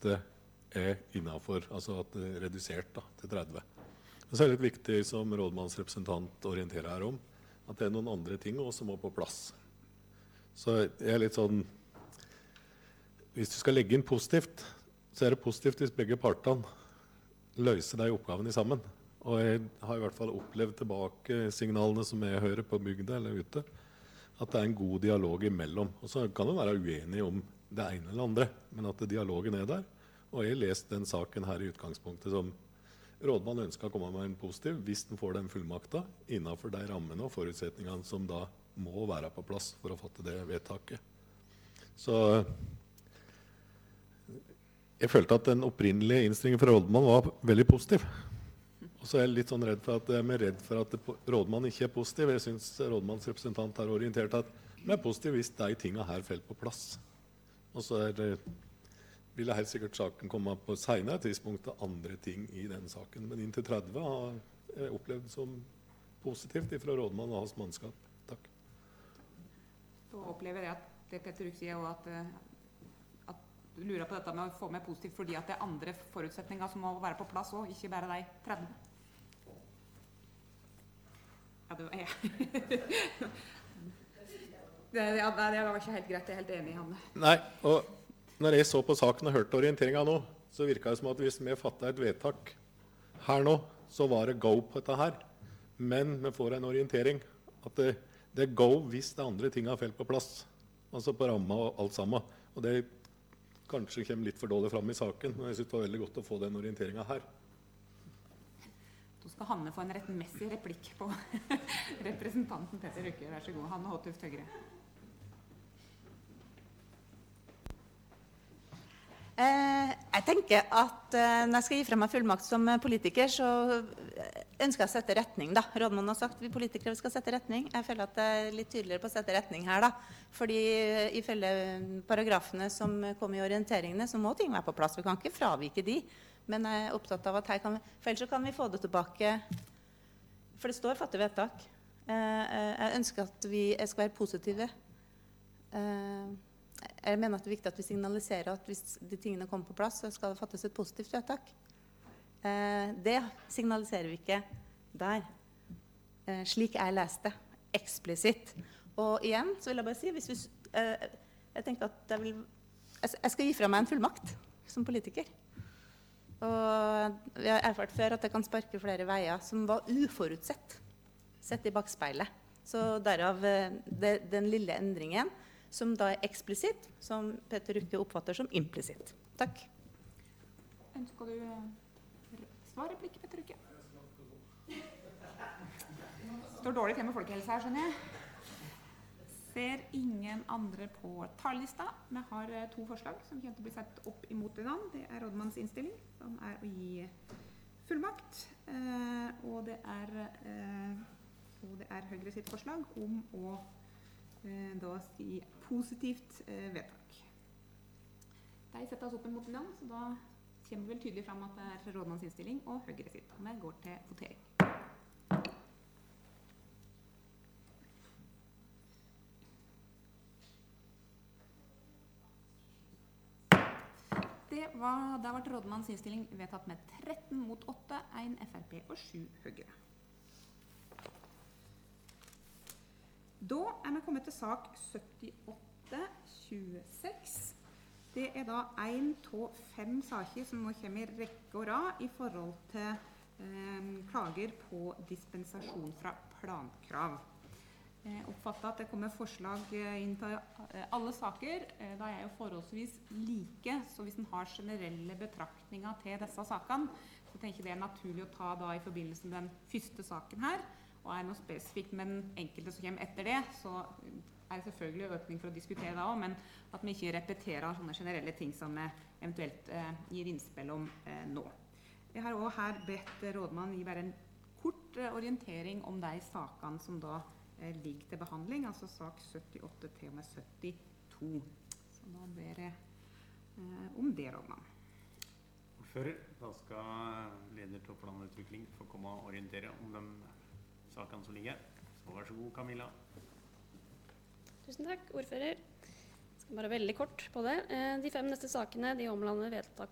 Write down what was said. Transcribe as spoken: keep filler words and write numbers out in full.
det er innenfor, altså at det er redusert da, til tretti. Og så er det litt viktig, som rådmannsrepresentant orienterer her om, at det er noen andre ting også som må på plass. Så jeg er litt sånn, hvis du skal legge inn positivt, så er det positivt hvis begge partene løser de oppgavene sammen. Og jeg har i hvert fall opplevd tilbake signalene som jeg hører på bygda eller ute, at det er en god dialog imellom. Og så kan det være uenige om det ene eller andre, men at dialogen er der. Og jeg har lest den saken her i utgangspunktet som rådmann ønsker å komme med en positiv, hvis den får den fullmakta, innenfor de rammene og forutsetningene som da må være på plass for å fatte det vedtaket. Så jeg følte at den opprinnelige innstillingen fra rådmann var veldig positiv. Og så er jeg litt sånn redd for at jeg er redd for at rådmann ikke er positiv. Jeg synes rådmannsrepresentant har orientert at den er positiv hvis de tingene her faller på plass. Og så er det, vil jeg helt sikkert saken komme på senere tidspunkt av andre ting i den saken. Men inntil tretti har jeg opplevd som positivt fra rådmann og hans mannskap. Takk. Så opplever jeg at det Petter Ruk sier, og at, at du lurer på dette med å få med positivt fordi at det er andre forutsetninger som må være på plass også, ikke bare de tretti. Ja, det var jeg. det, ja, det var ikke helt greit, jeg er helt enig i Hanne. Nei, og når jeg så på saken og hørte orienteringen nå, så virket det som at hvis vi fattet et vedtak her nå, så var det go på dette her. Men vi får en orientering at det, det er go hvis det andre tingene faller på plass. Altså på ramma og alt sammen. Og det kanskje kommer litt for dårlig frem i saken, men jeg synes det var veldig godt å få den orienteringen her. Da skal Hanne få en rettmessig replikk på representanten Petter Ruk. Vær så god, Hanne Håtuft Høgre. Eh, jeg tenker at eh, når jeg skal gi frem meg fullmakt som politiker, så ønsker jeg å sette retning. Da. Rådmannen har sagt vi politikere skal sette retning. Jeg føler at det er litt tydeligere på å sette retning her. Da. Fordi ifølge paragrafene som kom i orienteringene, så må ting være på plass. Vi kan ikke fravike de. Men jeg er opptatt av at her kan vi, for ellers så kan vi få det tilbake, for det står fatte vedtak. Eh, jeg ønsker at vi skal være positive. Eh, Jeg mener at det er viktig at vi signaliserer at hvis de tingene kommer på plass, så skal det fattes et positivt vedtak. Eh, det signaliserer vi ikke der. Eh, slik jeg leste det, eksplisitt. Og igjen så vil jeg bare si, hvis vi, eh, jeg tenker at jeg, vil, jeg skal gi fra meg en fullmakt som politiker. Og vi har erfart før at det kan sparke flere veier som var uforutsett, sett i bakspeilet. Så derav det, den lille endringen, som da er eksplisitt, som Petter Rukke oppfatter som implisitt. Takk. Ønsker du svarreplikk, Petter Rukke? Står dårlig til med folkehelse her, skjønner jeg. Ser ingen andre på tallista. Vi har to forslag som kommer til å bli sett opp imot hverandre. Det er rådmannens innstilling, som er å gi fullmakt, og det er, og det er Høyre sitt forslag om å da si positivt eh, vedtak. De setter oss opp imot hverandre, så da kommer det vel tydelig frem at det er rådmannens innstilling og Høyre sitt. Og vi går til votering. Det var, da ble rådmannens innstilling vedtatt med tretten mot åtte, én F R P og sju Høyre. Da er vi kommet til sak syttiåtte tjueseks. Det er da en av fem saker som nå kommer i rekke og rad i forhold til eh, klager på dispensasjon fra plankrav. Jeg oppfatter at det kommer forslag inn på alle saker. Da er jo forholdsvis like, så hvis en har generelle betraktninger til disse sakene, så tenker jeg det er naturlig å ta da i forbindelse med den første saken her. Og er noe spesifikt med den enkelte som kommer etter det, så er det selvfølgelig økning for å diskutere da også, men at vi ikke repeterer sånne generelle ting som vi eventuelt eh, gir innspill om eh, nå. Jeg har også her bedt rådmannen gi bare en kort eh, orientering om de sakene som da eh, ligger til behandling, altså sak syttiåtte til og med syttito. Så da ber jeg eh, om det, rådmann. Ordfører, da skal leder til plan og utvikling få komme og orientere om de sakene som ligger. Så vær så god, Camilla. Tusen takk, ordfører. Jeg skal bare veldig kort på det. De fem neste sakene de omlander vedtak